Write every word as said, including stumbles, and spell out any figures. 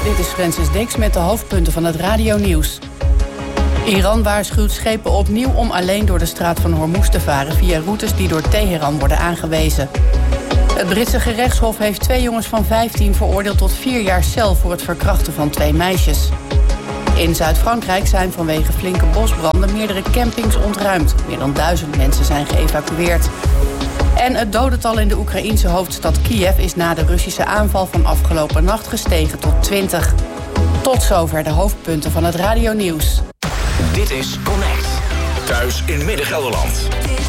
Dit is Francis Dix met de hoofdpunten van het radionieuws. Iran waarschuwt schepen opnieuw om alleen door de straat van Hormuz te varen via routes die door Teheran worden aangewezen. Het Britse gerechtshof heeft twee jongens van vijftien veroordeeld tot vier jaar cel voor het verkrachten van twee meisjes. In Zuid-Frankrijk zijn vanwege flinke bosbranden meerdere campings ontruimd. Meer dan duizend mensen zijn geëvacueerd. En het dodental in de Oekraïense hoofdstad Kiev is na de Russische aanval van afgelopen nacht gestegen tot twintig. Tot zover de hoofdpunten van het radionieuws. Dit is Connect. Thuis in Midden-Gelderland.